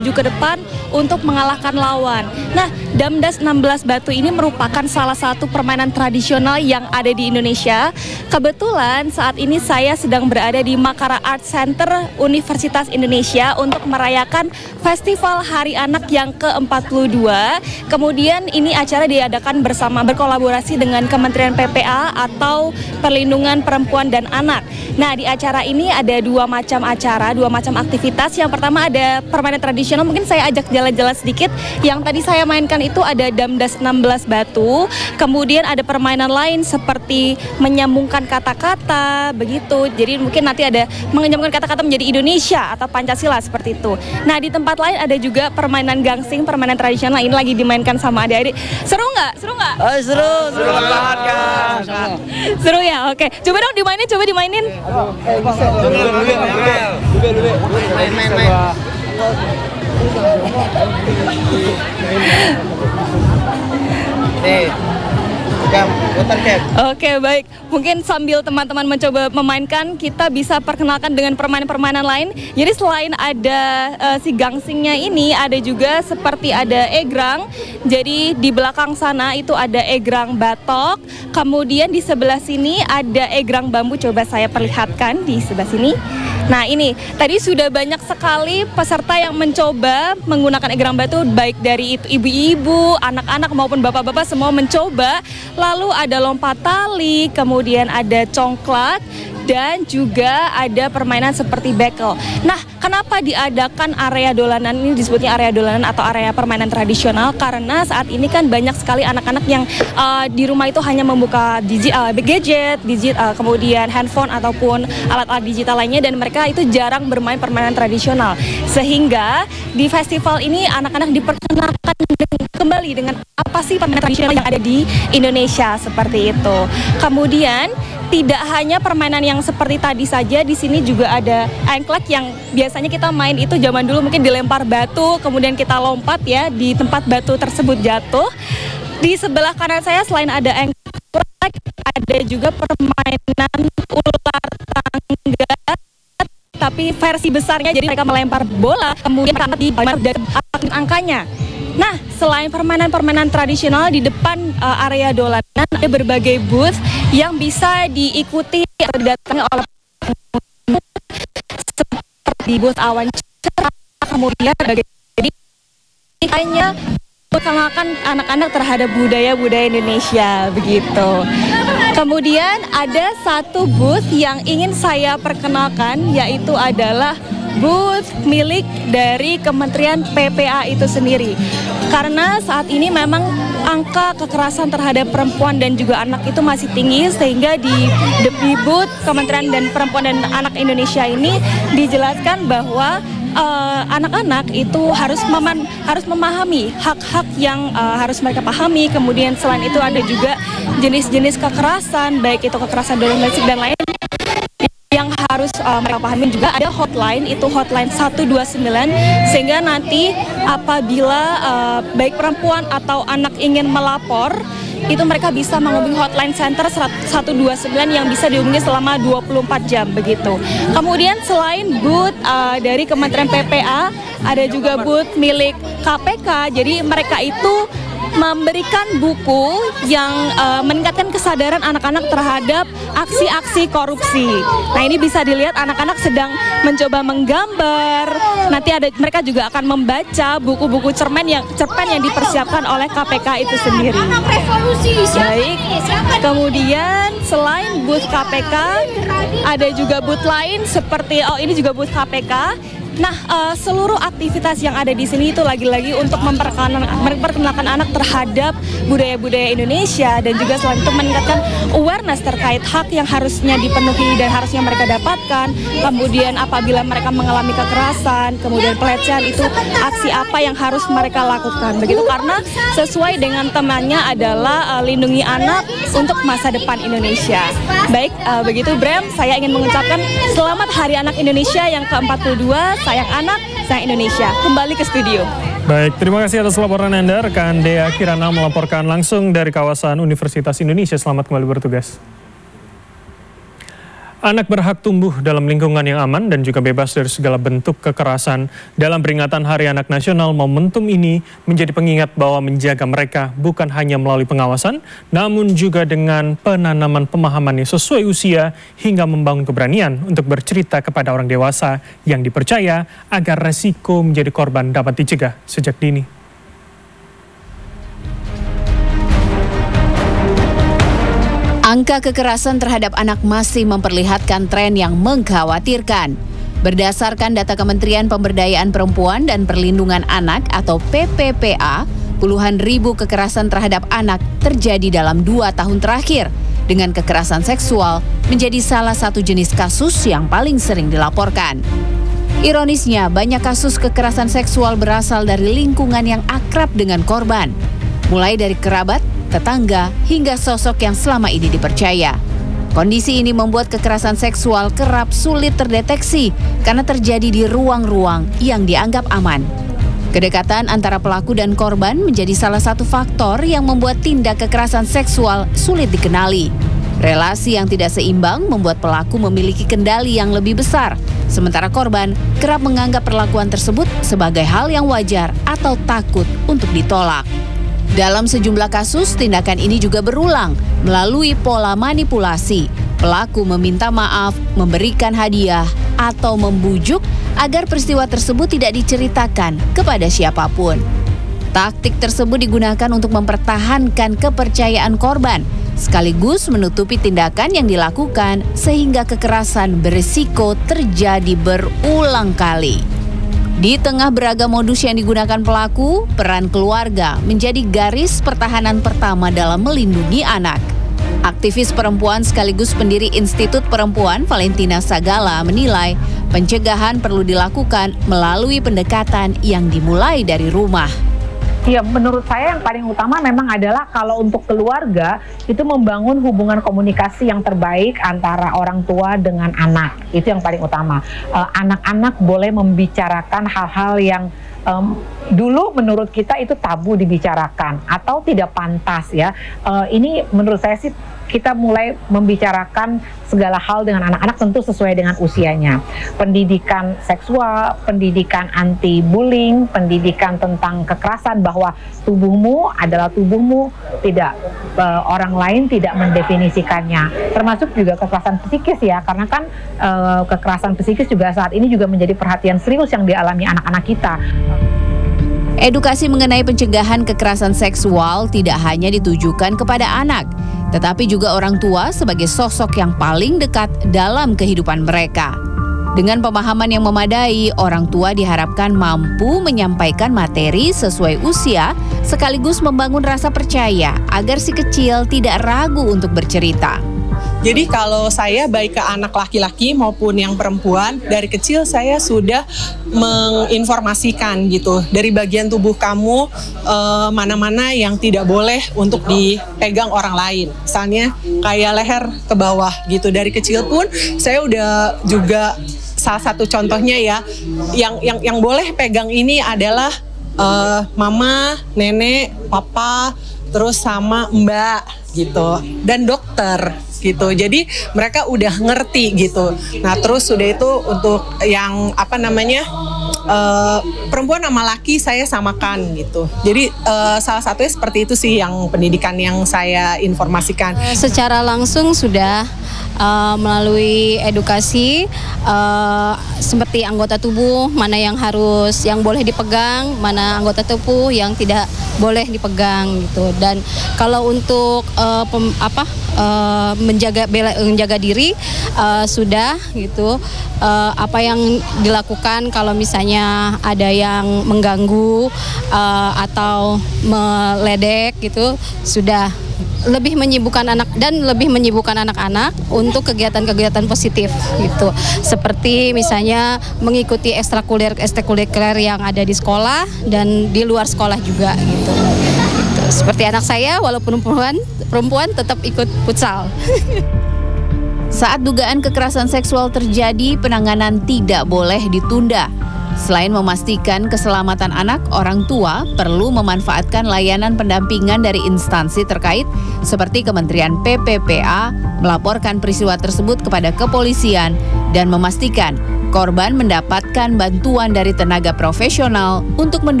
maju ke depan untuk mengalahkan lawan. Nah, Damdas 16 Batu ini merupakan salah satu permainan tradisional yang ada di Indonesia. Kebetulan saat ini saya sedang berada di Makara Art Center Universitas Indonesia untuk merayakan Festival Hari Anak yang ke-42. Kemudian ini acara diadakan berkolaborasi dengan Kementerian PPA atau Perlindungan Perempuan dan Anak. Nah, di acara ini ada dua macam aktivitas. Yang pertama ada permainan tradisional, mungkin saya ajak jalan-jalan sedikit. Yang tadi saya mainkan itu ada Damdas 16 Batu. Kemudian ada permainan lain seperti menyambungkan kata-kata, begitu. Jadi mungkin nanti ada menyambungkan kata-kata menjadi Indonesia atau Pancasila seperti itu. Nah, di tempat lain ada juga permainan gangsing, permainan tradisional. Ini lagi dimainkan sama adik-adik. Seru nggak? Seru nggak? Seru banget kan. Seru ya? Oke. Coba dong dimainin. Main. Nih, putar Cap. Oke, baik. Mungkin sambil teman-teman mencoba memainkan, kita bisa perkenalkan dengan permainan-permainan lain. Jadi selain ada si gangsingnya ini, ada juga seperti ada egrang. Jadi di belakang sana itu ada egrang batok. Kemudian di sebelah sini ada egrang bambu. Coba saya perlihatkan di sebelah sini. Nah, ini tadi sudah banyak sekali peserta yang mencoba menggunakan egrang batu, baik dari ibu-ibu, anak-anak maupun bapak-bapak, semua mencoba. Lalu ada lompat tali, kemudian ada congklak, dan juga ada permainan seperti bekel. Nah, kenapa diadakan area dolanan ini, disebutnya area dolanan atau area permainan tradisional? Karena saat ini kan banyak sekali anak-anak yang di rumah itu hanya membuka gadget, kemudian handphone ataupun alat-alat digital lainnya, dan mereka itu jarang bermain permainan tradisional. Sehingga di festival ini anak-anak diperkenalkan kembali dengan apa sih permainan tradisional yang ada di Indonesia, seperti itu. Kemudian tidak hanya permainan yang seperti tadi saja, di sini juga ada engklek yang biasanya kita main itu zaman dulu mungkin dilempar batu, kemudian kita lompat ya di tempat batu tersebut jatuh. Di sebelah kanan saya selain ada engklek, ada juga permainan ular tangga, tapi versi besarnya, jadi mereka melempar bola, kemudian mereka di angkanya. Nah, selain permainan-permainan tradisional, di depan area dolanan ada berbagai booth yang bisa diikuti atau didatangi oleh seperti booth awan cerah, kemudian berbagai hanya memperkenalkan anak-anak terhadap budaya-budaya Indonesia, begitu. Kemudian ada satu booth yang ingin saya perkenalkan, yaitu adalah booth milik dari Kementerian PPA itu sendiri. Karena saat ini memang angka kekerasan terhadap perempuan dan juga anak itu masih tinggi, sehingga di booth Kementerian dan Perempuan dan Anak Indonesia ini dijelaskan bahwa anak-anak itu harus memahami hak-hak yang harus mereka pahami. Kemudian selain itu ada juga jenis-jenis kekerasan, baik itu kekerasan domestik dan lain yang harus mereka pahami. Juga ada hotline, itu hotline 129, sehingga nanti apabila baik perempuan atau anak ingin melapor, itu mereka bisa menghubungi hotline center 129 yang bisa dihubungi selama 24 jam, begitu. Kemudian selain booth dari Kementerian PPA, ada juga booth milik KPK. Jadi mereka itu memberikan buku yang meningkatkan kesadaran anak-anak terhadap aksi-aksi korupsi. Nah, ini bisa dilihat anak-anak sedang mencoba menggambar. Nanti mereka juga akan membaca buku-buku cerpen yang dipersiapkan oleh KPK itu sendiri. Baik. Kemudian selain booth KPK, ada juga booth lain seperti ini juga booth KPK. Nah, seluruh aktivitas yang ada di sini itu lagi-lagi untuk memperkenalkan anak terhadap budaya-budaya Indonesia, dan juga selain itu meningkatkan awareness terkait hak yang harusnya dipenuhi dan harusnya mereka dapatkan. Kemudian apabila mereka mengalami kekerasan, kemudian pelecehan, itu aksi apa yang harus mereka lakukan, begitu. Karena sesuai dengan temanya adalah lindungi anak untuk masa depan Indonesia. Baik, begitu Bram, saya ingin mengucapkan selamat Hari Anak Indonesia yang ke-42. Sayang anak, sayang Indonesia. Kembali ke studio. Baik, terima kasih atas laporan Anda. Rekan Dea Kirana melaporkan langsung dari kawasan Universitas Indonesia. Selamat kembali bertugas. Anak berhak tumbuh dalam lingkungan yang aman dan juga bebas dari segala bentuk kekerasan. Dalam peringatan Hari Anak Nasional, momentum ini menjadi pengingat bahwa menjaga mereka bukan hanya melalui pengawasan, namun juga dengan penanaman pemahaman yang sesuai usia hingga membangun keberanian untuk bercerita kepada orang dewasa yang dipercaya agar resiko menjadi korban dapat dicegah sejak dini. Angka kekerasan terhadap anak masih memperlihatkan tren yang mengkhawatirkan. Berdasarkan data Kementerian Pemberdayaan Perempuan dan Perlindungan Anak atau PPPA, puluhan ribu kekerasan terhadap anak terjadi dalam 2 tahun terakhir, dengan kekerasan seksual menjadi salah satu jenis kasus yang paling sering dilaporkan. Ironisnya, banyak kasus kekerasan seksual berasal dari lingkungan yang akrab dengan korban, mulai dari kerabat, tetangga, hingga sosok yang selama ini dipercaya. Kondisi ini membuat kekerasan seksual kerap sulit terdeteksi karena terjadi di ruang-ruang yang dianggap aman. Kedekatan antara pelaku dan korban menjadi salah satu faktor yang membuat tindak kekerasan seksual sulit dikenali. Relasi yang tidak seimbang membuat pelaku memiliki kendali yang lebih besar, sementara korban kerap menganggap perlakuan tersebut sebagai hal yang wajar atau takut untuk ditolak. Dalam sejumlah kasus, tindakan ini juga berulang melalui pola manipulasi. Pelaku meminta maaf, memberikan hadiah, atau membujuk agar peristiwa tersebut tidak diceritakan kepada siapapun. Taktik tersebut digunakan untuk mempertahankan kepercayaan korban, sekaligus menutupi tindakan yang dilakukan sehingga kekerasan berisiko terjadi berulang kali. Di tengah beragam modus yang digunakan pelaku, peran keluarga menjadi garis pertahanan pertama dalam melindungi anak. Aktivis perempuan sekaligus pendiri Institut Perempuan Valentina Sagala menilai pencegahan perlu dilakukan melalui pendekatan yang dimulai dari rumah. Ya, menurut saya yang paling utama memang adalah kalau untuk keluarga itu membangun hubungan komunikasi yang terbaik antara orang tua dengan anak. Itu yang paling utama. Anak-anak boleh membicarakan hal-hal yang dulu menurut kita itu tabu dibicarakan atau tidak pantas ya. Ini menurut saya sih kita mulai membicarakan segala hal dengan anak-anak tentu sesuai dengan usianya. Pendidikan seksual, pendidikan anti-bullying, pendidikan tentang kekerasan bahwa tubuhmu adalah tubuhmu, tidak orang lain tidak mendefinisikannya. Termasuk juga kekerasan psikis ya, karena kan kekerasan psikis juga saat ini juga menjadi perhatian serius yang dialami anak-anak kita. Edukasi mengenai pencegahan kekerasan seksual tidak hanya ditujukan kepada anak, tetapi juga orang tua sebagai sosok yang paling dekat dalam kehidupan mereka. Dengan pemahaman yang memadai, orang tua diharapkan mampu menyampaikan materi sesuai usia, sekaligus membangun rasa percaya agar si kecil tidak ragu untuk bercerita. Jadi kalau saya baik ke anak laki-laki maupun yang perempuan, dari kecil saya sudah menginformasikan gitu, dari bagian tubuh kamu mana-mana yang tidak boleh untuk dipegang orang lain. Misalnya kayak leher ke bawah gitu, dari kecil pun saya udah juga salah satu contohnya ya, yang boleh pegang ini adalah mama, nenek, papa, terus sama mbak gitu, dan dokter gitu. Jadi mereka udah ngerti gitu. Nah terus udah itu untuk yang perempuan sama laki saya samakan gitu. Jadi salah satunya seperti itu sih yang pendidikan yang saya informasikan. Secara langsung sudah melalui edukasi seperti anggota tubuh mana yang boleh dipegang, mana anggota tubuh yang tidak boleh dipegang gitu. Dan kalau untuk menjaga diri sudah gitu, apa yang dilakukan kalau misalnya ada yang mengganggu atau meledek gitu, sudah lebih menyibukkan anak-anak untuk kegiatan-kegiatan positif gitu, seperti misalnya mengikuti ekstrakurikuler yang ada di sekolah dan di luar sekolah juga gitu. Seperti anak saya, walaupun perempuan tetap ikut futsal. Saat dugaan kekerasan seksual terjadi, penanganan tidak boleh ditunda. Selain memastikan keselamatan anak, orang tua perlu memanfaatkan layanan pendampingan dari instansi terkait seperti Kementerian PPPA, melaporkan peristiwa tersebut kepada kepolisian, dan memastikan korban mendapatkan bantuan dari tenaga profesional untuk mendukung